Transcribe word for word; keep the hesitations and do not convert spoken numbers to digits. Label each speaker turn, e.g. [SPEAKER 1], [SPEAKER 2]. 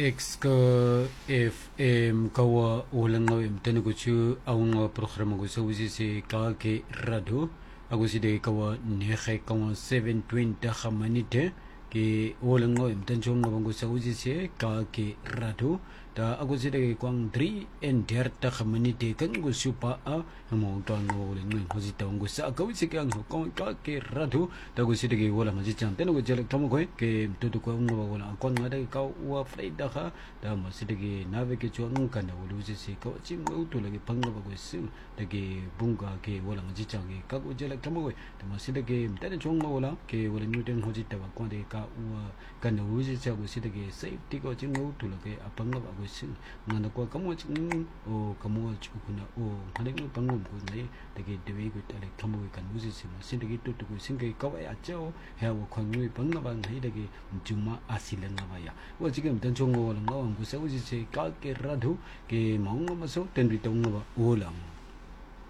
[SPEAKER 1] X ka F M kawa ulang ngawim tanu ko chu awang programa ko sa usi si ka ke radio ako si de kawa nehe kawa seven twenty khamanite ke ulang ngawim tan chung ngawang ko sa usi si ka ke radio ta ako si de kwang three and der ta khamanite kan ko supa a mo to ngo ulang ngawim ko si tawang ko sa ako si kang ko ka ke radio ta ko si de ulang ji chang tanu ko jelek tamo ko ke tu tu ko ngo wala kon ngada ka wa freida kha da ma si de nabe ke chu ng kan wo lu si si ko chi ngo tu lagi pang ba ko si de ke bunga ke wala ji chang ke ka ko jelek tamo ko ta ma si de ke ta chung ngo wala ke wala nyu den ho ji ta ba kon de ka wa kan wo ji cha ko si de ke safety ko chi ngo tu lagi a pang ba ko si ngana ko ka mo chi o ka mo chu ku na o ha de pang ngo ko ne de ke de we ko ta le tamo ko kan wo si si ma si de ke tu tu ko sin ke ka wa ya cho ha wo kon ngo pang ba ngai de ke juma asilan na ba ya wo ji ke tan chung ngo wala ngo ko sa wo ji che ka ke ra du ke mong ma so ten ri tong ba o la